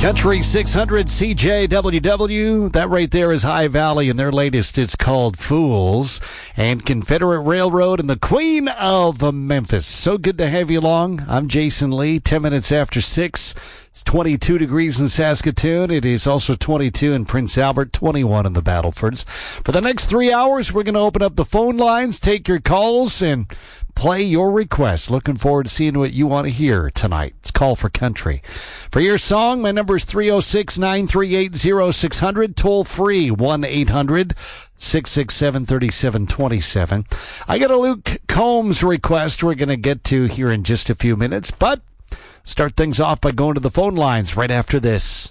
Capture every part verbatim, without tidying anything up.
Country six hundred C J W W. That right there is High Valley, and their latest is called Fools. And Confederate Railroad and the Queen of Memphis. So good to have you along. I'm Jason Lee, ten minutes after six. It's twenty-two degrees in Saskatoon. It is also twenty-two in Prince Albert, twenty-one in the Battlefords. For the next three hours, we're going to open up the phone lines, take your calls, and play your requests. Looking forward to seeing what you want to hear tonight. It's Call for Country. For your song, my number is three oh six, nine three eight, oh six hundred. Toll free, one eight hundred, six six seven, three seven two seven. I got a Luke Combs request we're going to get to here in just a few minutes, but start things off by going to the phone lines right after this.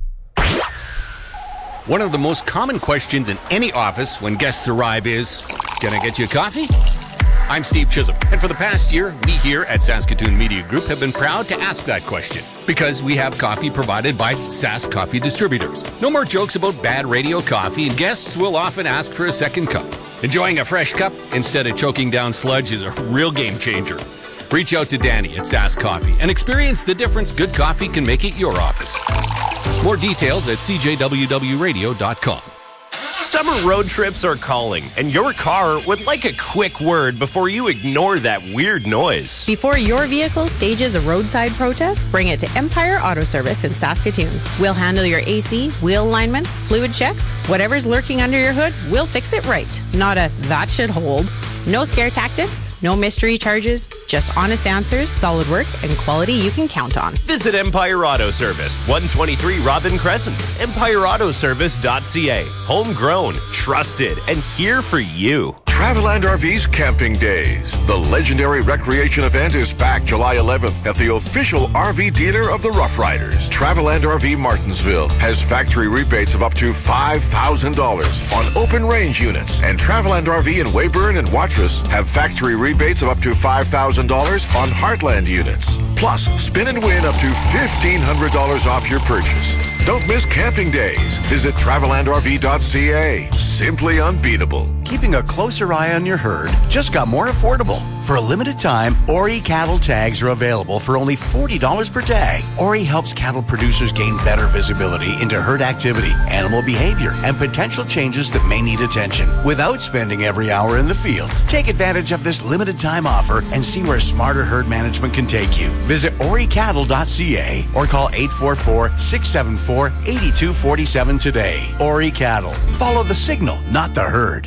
One of the most common questions in any office when guests arrive is, can I get you a coffee? I'm Steve Chisholm, and for the past year, we here at Saskatoon Media Group have been proud to ask that question because we have coffee provided by Sask Coffee Distributors. No more jokes about bad radio coffee, and guests will often ask for a second cup. Enjoying a fresh cup instead of choking down sludge is a real game changer. Reach out to Danny at Sask Coffee and experience the difference good coffee can make at your office. More details at c j w w radio dot com. Summer road trips are calling, and your car would like a quick word before you ignore that weird noise. Before your vehicle stages a roadside protest, bring it to Empire Auto Service in Saskatoon. We'll handle your A C, wheel alignments, fluid checks, whatever's lurking under your hood, we'll fix it right. Not a that should hold. No scare tactics, no mystery charges, just honest answers, solid work, and quality you can count on. Visit Empire Auto Service, one twenty-three Robin Crescent, empire auto service dot c a. Homegrown, trusted, and here for you. Traveland R V's Camping Days. The legendary recreation event is back July eleventh at the official R V dealer of the Rough Riders. Traveland R V Martinsville has factory rebates of up to five thousand dollars on open range units. And Traveland R V in Weyburn and Watrous have factory rebates of up to five thousand dollars on Heartland units. Plus, spin and win up to fifteen hundred dollars off your purchase. Don't miss Camping Days. Visit traveland r v dot c a. Simply unbeatable. Keeping a closer eye on your herd just got more affordable. For a limited time, Ori cattle tags are available for only forty dollars per tag. Ori helps cattle producers gain better visibility into herd activity, animal behavior, and potential changes that may need attention without spending every hour in the field. Take advantage of this limited time offer and see where smarter herd management can take you. Visit ori cattle dot c a or call eight four four, six seven four, eight two four seven today. Ori Cattle. Follow the signal, not the herd.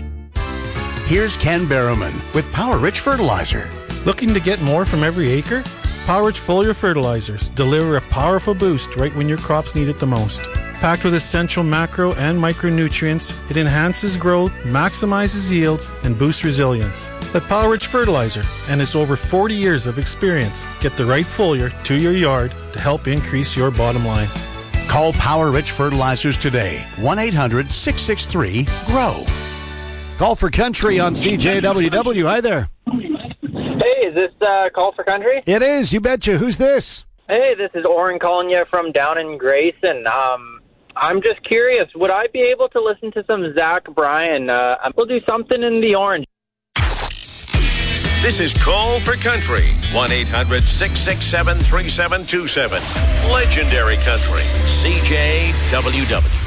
Here's Ken Barrowman with Power Rich Fertilizer. Looking to get more from every acre? Power Rich Foliar Fertilizers deliver a powerful boost right when your crops need it the most. Packed with essential macro and micronutrients, it enhances growth, maximizes yields, and boosts resilience. Let Power Rich Fertilizer and its over forty years of experience get the right foliar to your yard to help increase your bottom line. Call Power Rich Fertilizers today. one eight hundred, six six three, G R O W. Call for Country on C J W W. Hi there. Hey, is this uh, Call for Country? It is. You betcha. Who's this? Hey, this is Oren calling you from down in Grayson. Um, I'm just curious, would I be able to listen to some Zach Bryan? Uh, we'll do something in the orange. This is Call for Country, one eight hundred, six six seven, three seven two seven. Legendary Country, C J W W.